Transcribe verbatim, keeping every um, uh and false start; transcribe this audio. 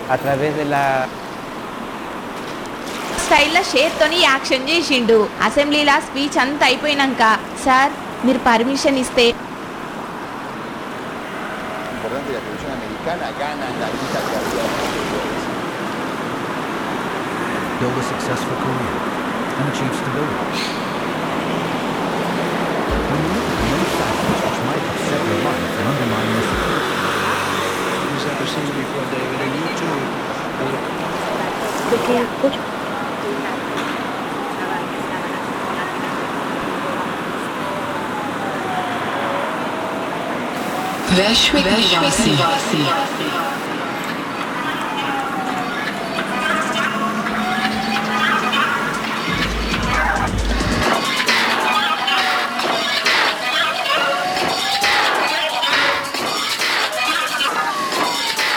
a través de la స్టైల్లో షేర్తోని action చేసిండు. అసెంబ్లీలా speech అంతా అయిపోయినాక, సార్ మీరు పర్మిషన్ ఇస్తే importante la televisión americana gana la lucha que había en los anteriores. Build a successful career and achieve stability. When you look at the many factors which might upset your life and undermine your security. Who's ever seen it before, David? Are you too? वैश्विक निवासी